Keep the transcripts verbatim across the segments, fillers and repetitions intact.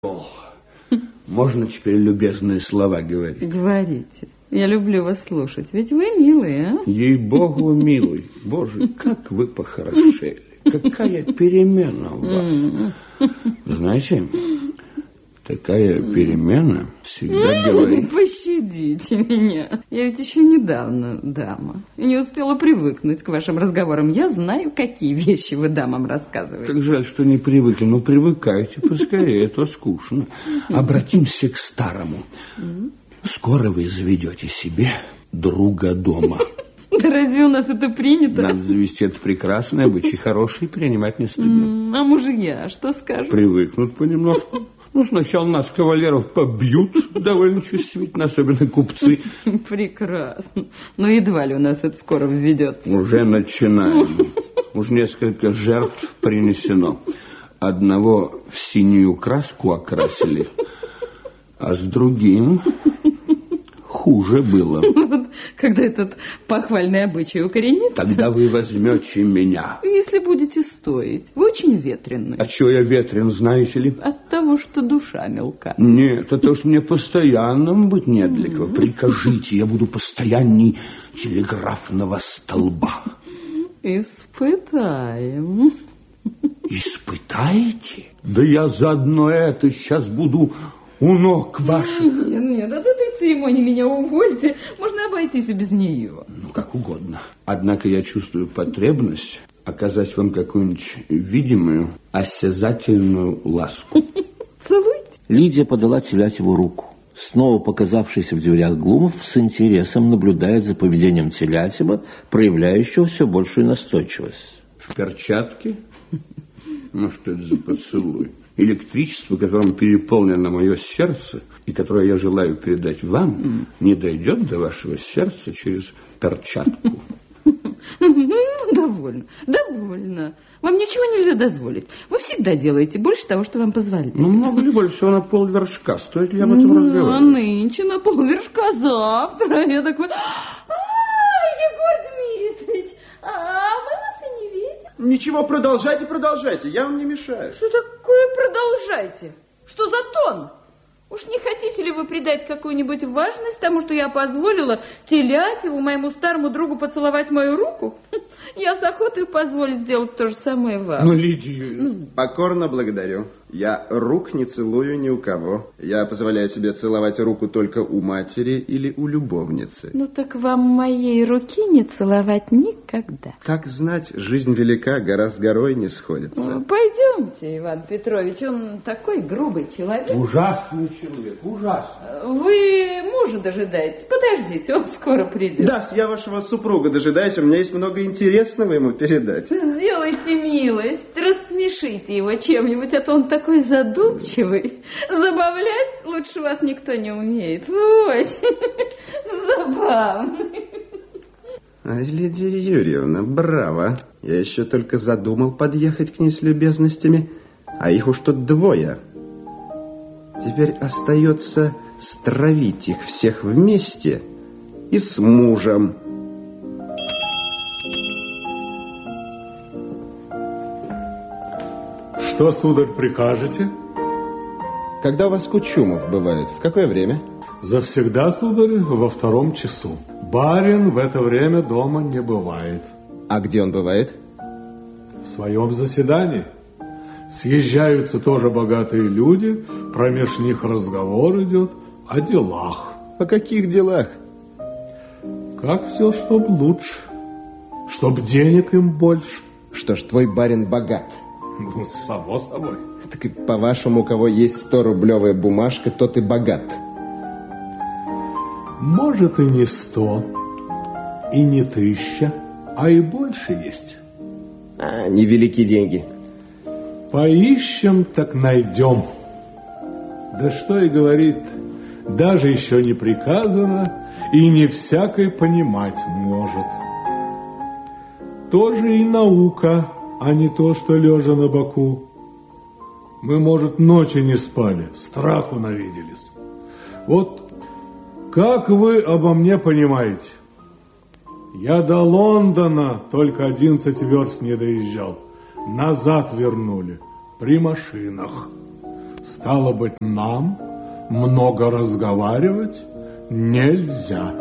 Можно теперь любезные слова говорить? Говорите. Я люблю вас слушать. Ведь вы милые, а? Ей-богу, милый. Боже, как вы похорошели. Какая перемена у вас. Знаете, такая перемена всегда говорит... Пощадите меня. Я ведь еще недавно дама. И не успела привыкнуть к вашим разговорам. Я знаю, какие вещи вы дамам рассказываете. Как жаль, что не привыкли. Но привыкайте поскорее, это скучно. Обратимся к старому. Скоро вы заведете себе друга дома. Да разве у нас это принято? Надо завести это прекрасное, обычай хороший, принимать не стыдно. А мужья что скажут? Привыкнут понемножку. Ну, сначала нас, кавалеров, побьют довольно чувствительно, особенно купцы. Прекрасно. Но едва ли у нас это скоро введется. Уже начинаем. Уж несколько жертв принесено. Одного в синюю краску окрасили, а с другим хуже было. Вот, когда этот похвальный обычай укоренится... Тогда вы возьмете меня. Если будете стоить. Вы очень ветреный. А чего я ветрен, знаете ли? От того, что душа мелка. Нет, от того, что мне постоянным быть не для кого. Прикажите, я буду постоянней телеграфного столба. Испытаем. Испытаете? Да я заодно это сейчас буду... у ног ваших. Нет, нет, от этой церемонии меня увольте. Можно обойтись и без нее. Ну, как угодно. Однако я чувствую потребность оказать вам какую-нибудь видимую, осязательную ласку. Целуйте. Лидия подала Телятьеву руку. Снова показавшийся в дверях Глумов с интересом наблюдает за поведением Телятьева, проявляющего все большую настойчивость. В перчатке? Ну, что это за поцелуй? Электричество, которым переполнено мое сердце, и которое я желаю передать вам, mm. не дойдет до вашего сердца через перчатку. Довольно, довольно. Вам ничего нельзя дозволить. Вы всегда делаете больше того, что вам позволяют. Ну, много ли больше всего на полвершка? Стоит ли об этом разговаривать? А нынче на полвершка, завтра. Я такой... А, Егор Дмитриевич, а мы вас и не видим. Ничего, продолжайте, продолжайте, я вам не мешаю. Что такое продолжайте? Что за тон? Уж не хотите ли вы придать какую-нибудь важность тому, что я позволила Телятьеву, моему старому другу, поцеловать мою руку? Я с охотой позволю сделать то же самое вам. Ну, Лидия... Ну, покорно благодарю. Я рук не целую ни у кого. Я позволяю себе целовать руку только у матери или у любовницы. Ну, так вам моей руки не целовать никогда. Как знать, жизнь велика, гора с горой не сходится. Пойдемте, Иван Петрович, он такой грубый человек. Ужасный человек, ужасный. Вы мужа дожидаетесь? Подождите, он скоро придет. Да, я вашего супруга дожидаюсь, у меня есть много интересного ему передать. Сделайте милость, рассмешите его чем-нибудь, а то он такой задумчивый. Забавлять лучше вас никто не умеет. Вы очень забавный. Ай, Лидия Юрьевна, браво. Я еще только задумал подъехать к ней с любезностями, а их уж тут двое. Теперь остается стравить их всех вместе и с мужем. Что, сударь, прикажете? Когда у вас Кучумов бывает? В какое время? Завсегда, сударь, во втором часу. Барин в это время дома не бывает. А где он бывает? В своем заседании. Съезжаются тоже богатые люди, промеж них разговор идет о делах. О каких делах? Как все, чтоб лучше, чтоб денег им больше. Что ж, твой барин богат? Ну, само собой. Так и по-вашему, у кого есть сто-рублевая бумажка, тот и богат. Может, и не сто, и не тысяча, а и больше есть. А, невелики деньги. Поищем, так найдем. Да что и говорит, даже еще не приказано, и не всякой понимать может. Тоже и наука, а не то, что лежа на боку. Мы, может, ночи не спали, страху навиделись. Вот как вы обо мне понимаете? Я до Лондона только одиннадцать верст не доезжал. Назад вернули при машинах. Стало быть, нам много разговаривать нельзя.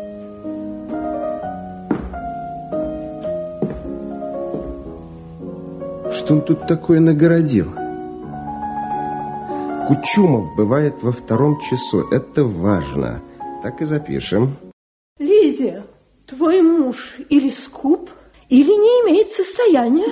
Что он тут такое нагородил? Кучумов бывает во втором часу. Это важно. Так и запишем. Лидия, твой муж или скуп, или не имеет состояния.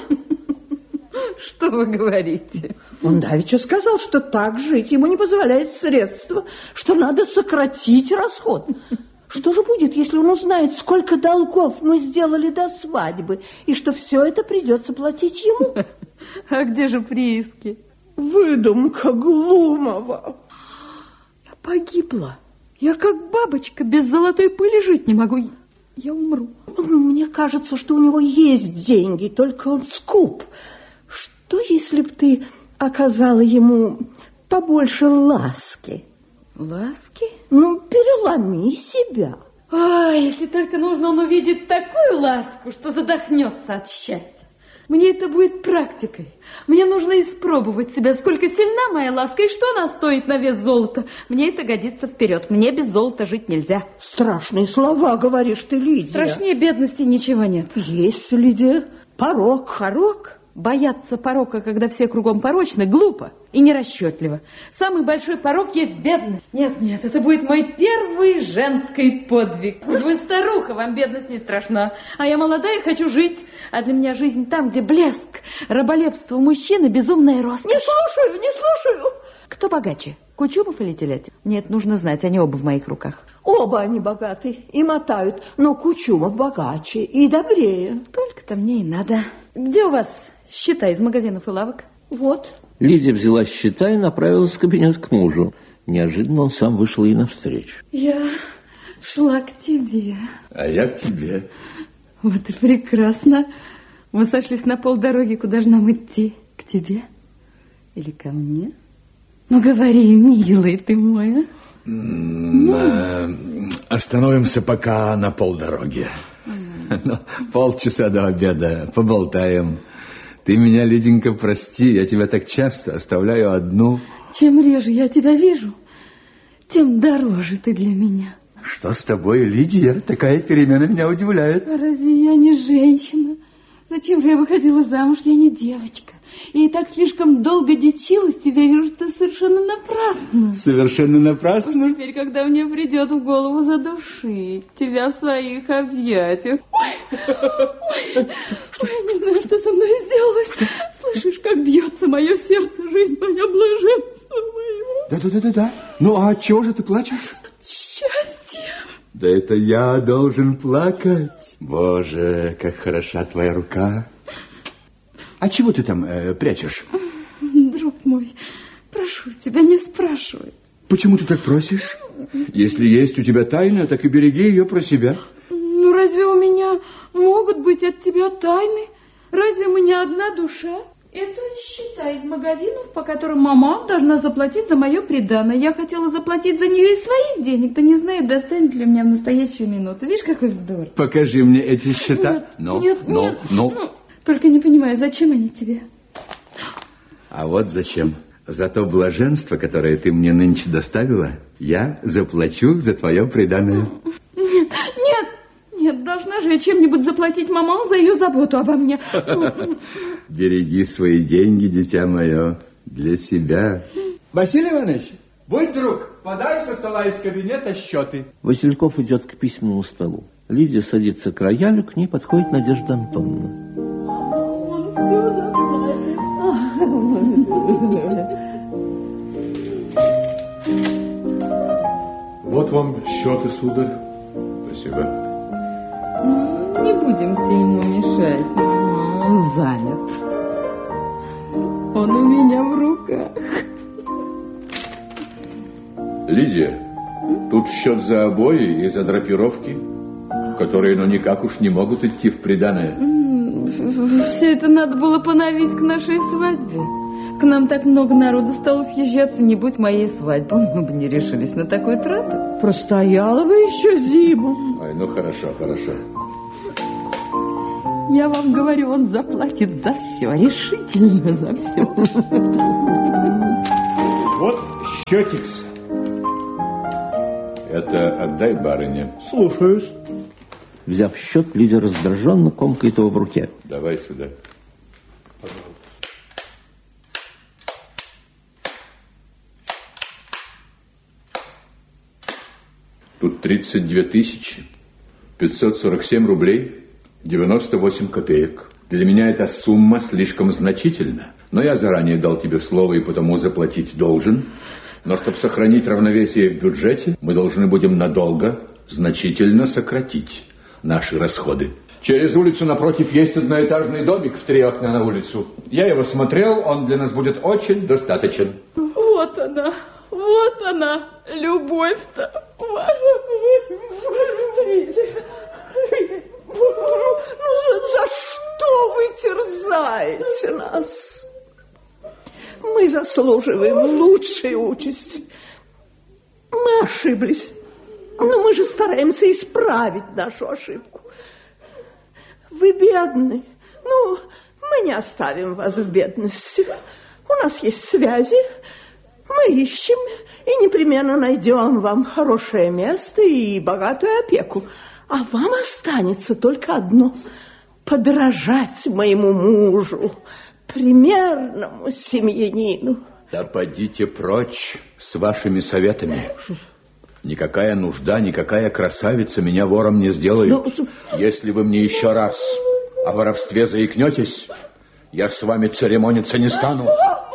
Что вы говорите? Он давеча сказал, что так жить ему не позволяет средства, что надо сократить расход. Что же будет, если он узнает, сколько долгов мы сделали до свадьбы, и что все это придется платить ему? А где же прииски? Выдумка Глумова. Я погибла. Я как бабочка без золотой пыли жить не могу. Я умру. Мне кажется, что у него есть деньги, только он скуп. Что, если б ты оказала ему побольше ласки? Ласки? Ну, переломи себя. А, если только нужно, он увидит такую ласку, что задохнется от счастья. Мне это будет практикой. Мне нужно испробовать себя, сколько сильна моя ласка и что она стоит на вес золота. Мне это годится вперед. Мне без золота жить нельзя. Страшные слова говоришь ты, Лидия. Страшнее бедности ничего нет. Есть, Лидия, порок. Порок? Бояться порока, когда все кругом порочны, глупо и нерасчетливо. Самый большой порок есть бедность. Нет, нет, это будет мой первый женский подвиг. Вы старуха, вам бедность не страшна. А я молодая и хочу жить. А для меня жизнь там, где блеск, раболепство мужчины, безумная роскошь. Не слушаю, не слушаю. Кто богаче, Кучумов или Телятин? Нет, нужно знать, они оба в моих руках. Оба они богаты и мотают, но Кучумов богаче и добрее. Только-то мне и надо. Где у вас счета из магазинов и лавок? Вот. Лидия взяла счета и направилась в кабинет к мужу. Неожиданно он сам вышел ей навстречу. Я шла к тебе. А я к тебе. Вот и прекрасно. Мы сошлись на полдороги. Куда же нам идти? К тебе? Или ко мне? Ну, говори, милый ты мой, а? Ну. Остановимся пока на полдороги. Ну, полчаса до обеда поболтаем. Ты меня, Лиденька, прости, я тебя так часто оставляю одну. Чем реже я тебя вижу, тем дороже ты для меня. Что с тобой, Лидия? Такая перемена меня удивляет. Разве я не женщина? Зачем же я выходила замуж? Я не девочка. Я и так слишком долго дичилась тебя, вижу, что совершенно напрасно. Совершенно напрасно? Уж теперь, когда мне придет в голову задушить тебя в своих объятиях. Ой, ой, ой, я не знаю, что со мной сделалось. Слышишь, как бьется мое сердце, жизнь моя, блаженство мое. Да-да-да-да. Ну, а от чего же ты плачешь? От счастья. Да это я должен плакать. Боже, как хороша твоя рука. А чего ты там э, прячешь? Друг мой, прошу тебя, не спрашивай. Почему ты так просишь? Если есть у тебя тайна, так и береги ее про себя. Ну, разве у меня могут быть от тебя тайны? Разве мы не одна душа? Это счета из магазинов, по которым мама должна заплатить за мое приданое. Я хотела заплатить за нее из своих денег. Ты не знаешь, достанет ли мне в настоящую минуту. Видишь, какой вздор. Покажи мне эти счета. Нет, ну, нет, ну, нет. ну. Ну, только не понимаю, зачем они тебе? А вот зачем. За то блаженство, которое ты мне нынче доставила, я заплачу за твое приданое. Нет, нет, нет, должна же я чем-нибудь заплатить маман за ее заботу обо мне. Береги свои деньги, дитя мое, для себя. Василий Иванович, будь друг, подай со стола из кабинета счеты. Васильков идет к письменному столу. Лидия садится к роялю, к ней подходит Надежда Антоновна. Он все заплатит. Вот вам счеты, сударь. Спасибо. Не будемте ему мешать. Он занят. Он у меня в руках. Лидия, тут счет за обои и за драпировки, которые, ну, никак уж не могут идти в приданое. Все это надо было поновить к нашей свадьбе. К нам так много народу стало съезжаться, не будь моей свадьбы, мы бы не решились на такую трату. Простояла бы еще зиму. Ой, ну хорошо, хорошо. Я вам говорю, он заплатит за все, решительно за все. Вот счетикс. Это отдай барыне. Слушаюсь. Взяв счет, лидер раздраженно комкает его в руке. Давай сюда. Тут тридцать две тысячи пятьсот сорок семь рублей девяносто восемь копеек. Для меня эта сумма слишком значительна. Но я заранее дал тебе слово и потому заплатить должен. Но чтобы сохранить равновесие в бюджете, мы должны будем надолго, значительно сократить наши расходы. Через улицу напротив есть одноэтажный домик в три окна на улицу. Я его смотрел, он для нас будет очень достаточен. Вот она, вот она, любовь-то ваша. Ну, за, за что вы терзаете нас? Мы заслуживаем лучшей участи. Мы ошиблись. Но мы же стараемся исправить нашу ошибку. Вы бедны. Ну, мы не оставим вас в бедности. У нас есть связи. Мы ищем и непременно найдем вам хорошее место и богатую опеку. А вам останется только одно – подражать моему мужу, примерному семьянину. Да подите прочь с вашими советами. Никакая нужда, никакая красавица меня вором не сделает. Ну, если вы мне еще раз о воровстве заикнетесь, я с вами церемониться не стану.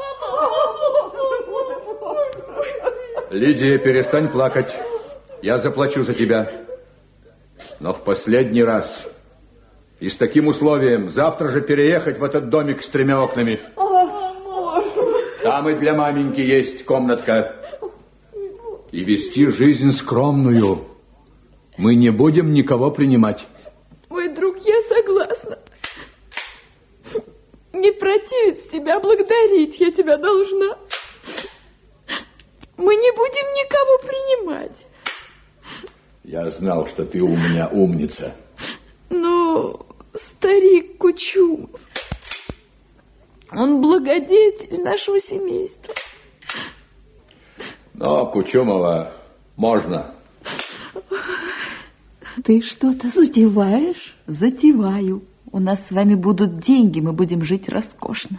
Лидия, перестань плакать. Я заплачу за тебя. Но в последний раз. И с таким условием завтра же переехать в этот домик с тремя окнами. Там и для маменьки есть комнатка. И вести жизнь скромную. Мы не будем никого принимать. Мой друг, я согласна. Не противиться тебя, благодарить я тебя должна. Мы не будем никого принимать. Я знал, что ты у меня умница. Но старик Кучумов, он благодетель нашего семейства. Но Кучумова можно. Ты что-то затеваешь? Затеваю. У нас с вами будут деньги, мы будем жить роскошно.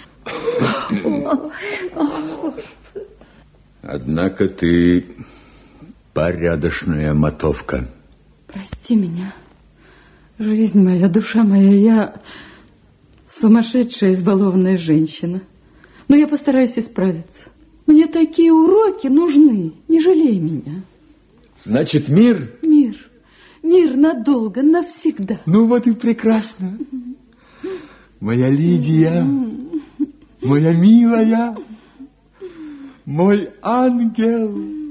Однако ты порядочная мотовка. Прости меня. Жизнь моя, душа моя, я сумасшедшая, избалованная женщина. Но я постараюсь исправиться. Мне такие уроки нужны. Не жалей меня. Значит, мир? Мир. Мир надолго, навсегда. Ну вот и прекрасно. Моя Лидия, моя милая, мой ангел.